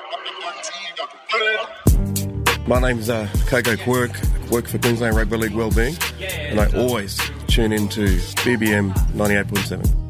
My name's Coco Quirk, work for Queensland Rugby League Wellbeing, and I always tune into BBM 98.7.